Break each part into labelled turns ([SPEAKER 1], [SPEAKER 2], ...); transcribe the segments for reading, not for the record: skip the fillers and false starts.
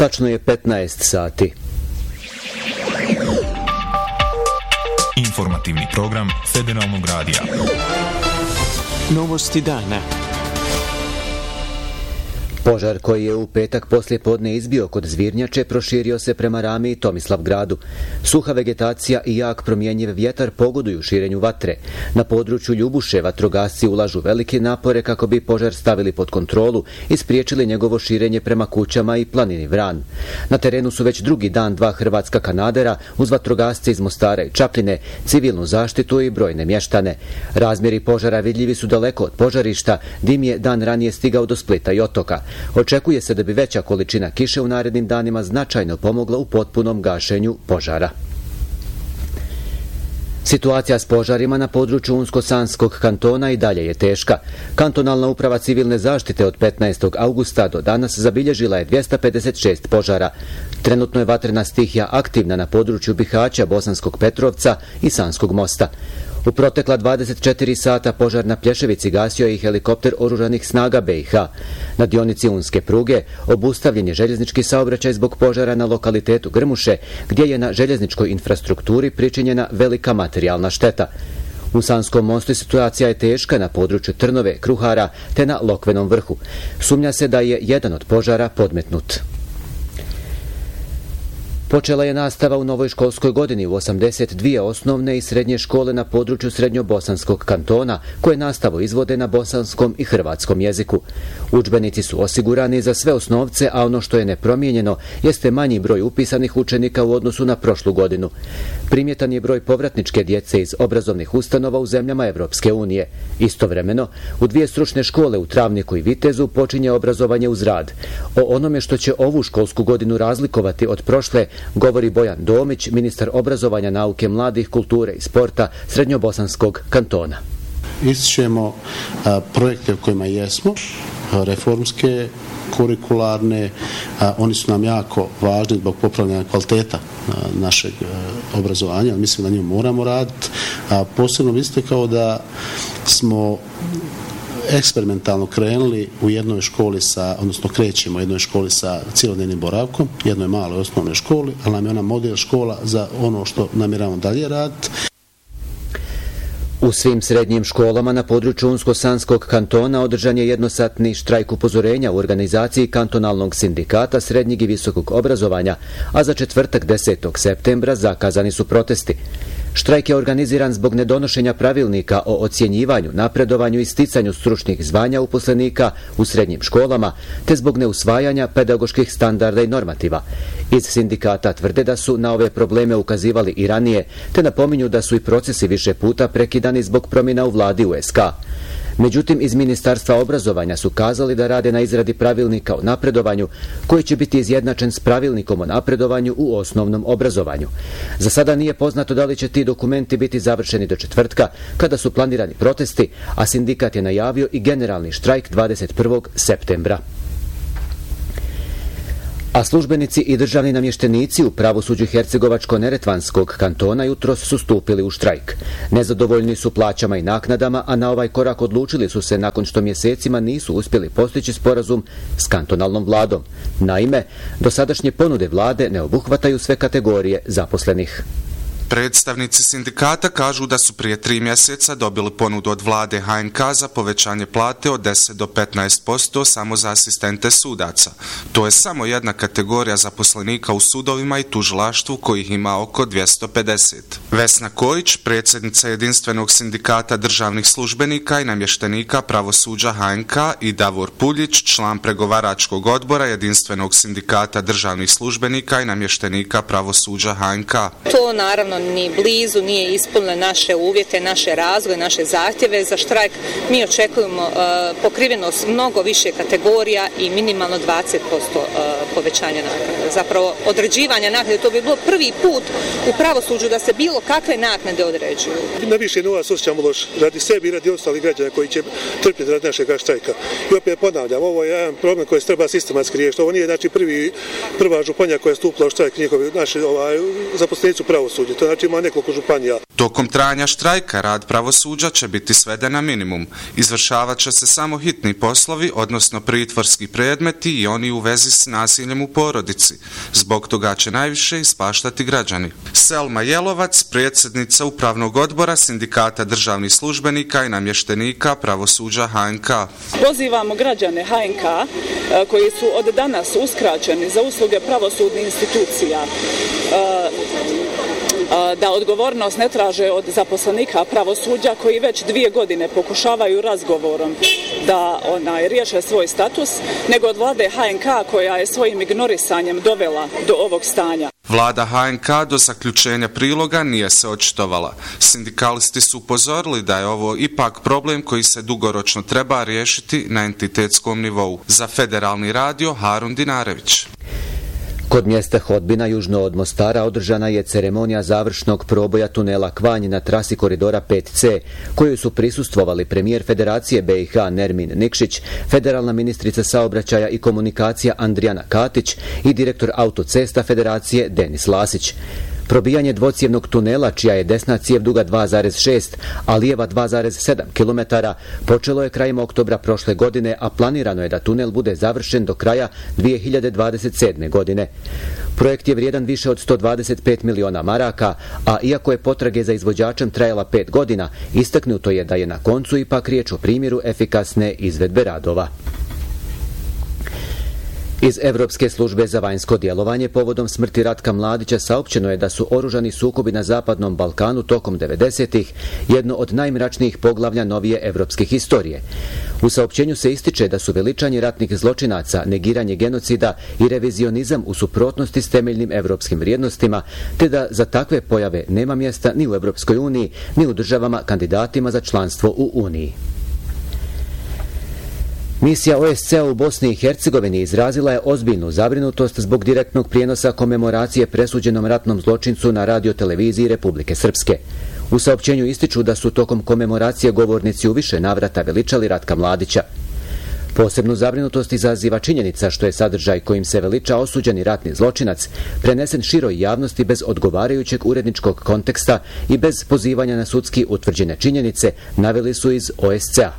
[SPEAKER 1] Tačno je 15 sati.
[SPEAKER 2] Informativni program Federalnog radija.
[SPEAKER 3] Novosti dana.
[SPEAKER 1] Požar koji je u petak poslije podne izbio kod Zvirnjače proširio se prema Rami i Tomislavgradu. Suha vegetacija i jak promjenjiv vjetar pogoduju širenju vatre. Na području Ljubuše vatrogasci ulažu velike napore kako bi požar stavili pod kontrolu i spriječili njegovo širenje prema kućama i planini Vran. Na terenu su već drugi dan 2 hrvatska kanadera uz vatrogasce iz Mostara i Čapljine, civilnu zaštitu i brojne mještane. Razmjeri požara vidljivi su daleko od požarišta, dim je dan ranije stigao do Splita i Otoka. Očekuje se da bi veća količina kiše u narednim danima značajno pomogla u potpunom gašenju požara. Situacija s požarima na području Unsko-Sanskog kantona i dalje je teška. Kantonalna uprava civilne zaštite od 15. augusta do danas zabilježila je 256 požara. Trenutno je vatrena stihija aktivna na području Bihaća, Bosanskog Petrovca i Sanskog mosta. U protekla 24 sata požar na Plješevici gasio je i helikopter oružanih snaga BiH. Na dionici Unske pruge obustavljen je željeznički saobraćaj zbog požara na lokalitetu Grmuše, gdje je na željezničkoj infrastrukturi pričinjena velika materijalna šteta. U Sanskom mostu situacija je teška na području Trnove, Kruhara te na Lokvenom vrhu. Sumnja se da je jedan od požara podmetnut. Počela je nastava u novoj školskoj godini u 82 osnovne i srednje škole na području Srednjobosanskog kantona, koje nastavu izvode na bosanskom i hrvatskom jeziku. Udžbenici su osigurani za sve osnovce, a ono što je nepromijenjeno jeste manji broj upisanih učenika u odnosu na prošlu godinu. Primjetan je broj povratničke djece iz obrazovnih ustanova u zemljama Evropske unije. Istovremeno, u 2 stručne škole u Travniku i Vitezu počinje obrazovanje uz rad. O onome što će ovu školsku godinu razlikovati od prošle govori Bojan Domić, ministar obrazovanja, nauke, mladih, kulture i sporta Srednjobosanskog kantona.
[SPEAKER 4] Ističemo projekte u kojima jesmo, reformske, kurikularne, oni su nam jako važni zbog popravljanja kvaliteta našeg obrazovanja, mislim da njim moramo raditi. Posebno mislite kao da smo eksperimentalno krenuli u jednoj školi odnosno krećemo u jednoj školi sa cjelodnevnim boravkom, jednoj maloj osnovnoj školi, ali nam je ona model škola za ono što namjeravamo dalje raditi.
[SPEAKER 1] U svim srednjim školama na području Unsko-Sanskog kantona održan je jednosatni štrajk upozorenja u organizaciji kantonalnog sindikata srednjeg i visokog obrazovanja, a za četvrtak 10. septembra zakazani su protesti. Štrajk je organiziran zbog nedonošenja pravilnika o ocjenjivanju, napredovanju i sticanju stručnih zvanja uposlenika u srednjim školama, te zbog neusvajanja pedagoških standarda i normativa. Iz sindikata tvrde da su na ove probleme ukazivali i ranije, te napominju da su i procesi više puta prekidani zbog promjena u vladi USK. Međutim, iz Ministarstva obrazovanja su kazali da rade na izradi pravilnika o napredovanju, koji će biti izjednačen s pravilnikom o napredovanju u osnovnom obrazovanju. Za sada nije poznato da li će ti dokumenti biti završeni do četvrtka, kada su planirani protesti, a sindikat je najavio i generalni štrajk 21. septembra. A službenici i državni namještenici u pravosuđu Hercegovačko-Neretvanskog kantona jutros su stupili u štrajk. Nezadovoljni su plaćama i naknadama, a na ovaj korak odlučili su se nakon što mjesecima nisu uspjeli postići sporazum s kantonalnom vladom. Naime, dosadašnje ponude vlade ne obuhvataju sve kategorije zaposlenih.
[SPEAKER 5] Predstavnici sindikata kažu da su prije 3 mjeseca dobili ponudu od vlade HNK za povećanje plate od 10 do 15% samo za asistente sudaca. To je samo jedna kategorija zaposlenika u sudovima i tužilaštvu kojih ima oko 250. Vesna Kojić, predsjednica jedinstvenog sindikata državnih službenika i namještenika pravosuđa HNK, i Davor Puljić, član pregovaračkog odbora jedinstvenog sindikata državnih službenika i namještenika pravosuđa HNK.
[SPEAKER 6] To naravno ni blizu nije ispunilo naše uvjete, naše razvoje, naše zahtjeve za štrajk. Mi očekujemo pokrivenost mnogo više kategorija i minimalno 20% povećanja naknade. Zapravo određivanja naknade, to bi bilo prvi put u pravosuđu da se bilo kakve naknade određuju.
[SPEAKER 7] Na više novac osjećamo loš radi sebi i radi ostalih građana koji će trpjeti radi našeg štrajka. I opet ponavljam, ovo je jedan problem koji se treba sistematski riješiti. Ovo nije prva županija koja je stupila u štrajk, naši zaposlenici u pravosuđu. što znači ima nekoliko županija.
[SPEAKER 5] Tokom trajanja štrajka rad pravosuđa će biti sveden na minimum. Izvršavat će se samo hitni poslovi, odnosno pritvorski predmeti i oni u vezi s nasiljem u porodici. Zbog toga će najviše ispaštati građani. Selma Jelovac, predsjednica Upravnog odbora Sindikata državnih službenika i namještenika pravosuđa HNK.
[SPEAKER 3] Pozivamo građane HNK koji su od danas uskraćeni za usluge pravosudnih institucija da odgovornost ne traže od zaposlenika pravosuđa koji već 2 godine pokušavaju razgovorom da riješe svoj status, nego od vlade HNK koja je svojim ignorisanjem dovela do ovog stanja.
[SPEAKER 5] Vlada HNK do zaključenja priloga nije se očitovala. Sindikalisti su upozorili da je ovo ipak problem koji se dugoročno treba riješiti na entitetskom nivou. Za Federalni radio Harun Dinarević.
[SPEAKER 1] Kod mjesta Hodbina južno od Mostara održana je ceremonija završnog proboja tunela Kvanj na trasi koridora 5C, koju su prisustvovali premijer Federacije BiH Nermin Nikšić, federalna ministrica saobraćaja i komunikacija Andrijana Katić i direktor autocesta Federacije Denis Lasić. Probijanje dvocijevnog tunela, čija je desna cijev duga 2,6, a lijeva 2,7 km, počelo je krajem oktobra prošle godine, a planirano je da tunel bude završen do kraja 2027. godine. Projekt je vrijedan više od 125 miliona maraka, a iako je potrage za izvođačem trajala 5 godina, istaknuto je da je na koncu ipak riječ o primjeru efikasne izvedbe radova. Iz Evropske službe za vanjsko djelovanje povodom smrti Ratka Mladića saopćeno je da su oružani sukobi na Zapadnom Balkanu tokom 90-ih jedno od najmračnijih poglavlja novije evropske historije. U saopćenju se ističe da su veličanje ratnih zločinaca, negiranje genocida i revizionizam u suprotnosti s temeljnim evropskim vrijednostima, te da za takve pojave nema mjesta ni u Evropskoj uniji, ni u državama kandidatima za članstvo u Uniji. Misija OSCE u Bosni i Hercegovini izrazila je ozbiljnu zabrinutost zbog direktnog prijenosa komemoracije presuđenom ratnom zločincu na radioteleviziji Republike Srpske. U saopćenju ističu da su tokom komemoracije govornici u više navrata veličali Ratka Mladića. Posebnu zabrinutost izaziva činjenica što je sadržaj kojim se veliča osuđeni ratni zločinac prenesen široj javnosti bez odgovarajućeg uredničkog konteksta i bez pozivanja na sudski utvrđene činjenice, naveli su iz OSCE-a.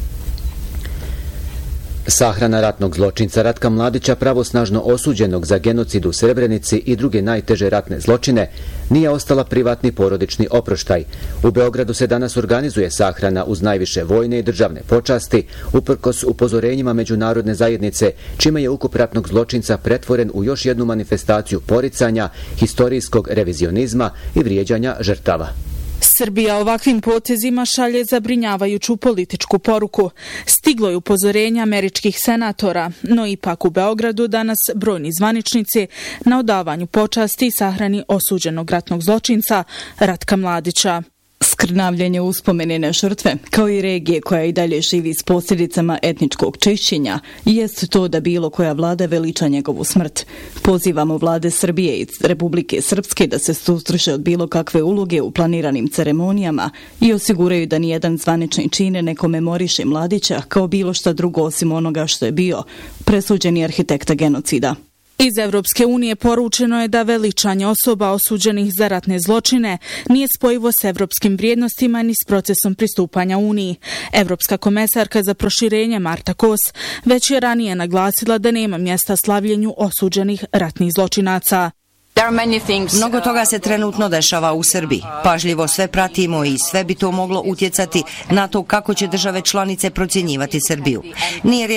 [SPEAKER 1] Sahrana ratnog zločinca Ratka Mladića, pravosnažno osuđenog za genocid u Srebrenici i druge najteže ratne zločine, nije ostala privatni porodični oproštaj. U Beogradu se danas organizuje sahrana uz najviše vojne i državne počasti, uprkos upozorenjima međunarodne zajednice, čime je ukup ratnog zločinca pretvoren u još jednu manifestaciju poricanja, historijskog revizionizma i vrijeđanja žrtava.
[SPEAKER 8] Srbija ovakvim potezima šalje zabrinjavajuću političku poruku. Stiglo je upozorenje američkih senatora, no ipak u Beogradu danas brojni zvaničnici na odavanju počasti i sahrani osuđenog ratnog zločinca Ratka Mladića.
[SPEAKER 9] Skrnavljanje uspomene na žrtve, kao i regije koja i dalje živi s posljedicama etničkog čišćenja, jest to da bilo koja vlada veliča njegovu smrt. Pozivamo vlade Srbije i Republike Srpske da se suzdrže od bilo kakve uloge u planiranim ceremonijama i osiguraju da nijedan zvanični čin ne komemoriše Mladića kao bilo šta drugo osim onoga što je bio, presuđeni arhitekta genocida.
[SPEAKER 8] Iz Evropske unije poručeno je da veličanje osoba osuđenih za ratne zločine nije spojivo s evropskim vrijednostima ni s procesom pristupanja Uniji. Evropska komesarka za proširenje Marta Kos već je ranije naglasila da nema mjesta slavljenju osuđenih ratnih zločinaca.
[SPEAKER 10] Mnogo toga se trenutno dešava u Srbiji. Pažljivo sve pratimo i sve bi to moglo utjecati na to kako će države članice procjenjivati Srbiju. Nije